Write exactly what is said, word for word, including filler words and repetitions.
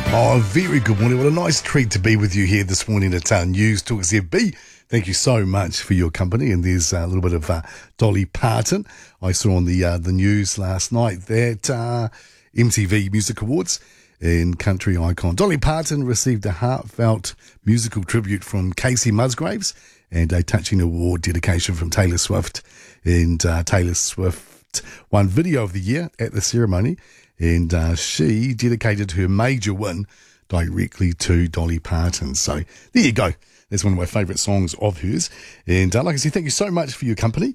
Oh, very good morning. What a nice treat to be with you here this morning at uh, News Talk Z B. Thank you so much for your company. And there's a little bit of uh, Dolly Parton. I saw on the uh, the news last night that uh, M T V Music Awards and country icon Dolly Parton received a heartfelt musical tribute from Casey Musgraves and a touching award dedication from Taylor Swift. And uh, Taylor Swift won Video of the Year at the ceremony. And uh, she dedicated her major win directly to Dolly Parton. So there you go. That's one of my favourite songs of hers. And uh, like I said, thank you so much for your company.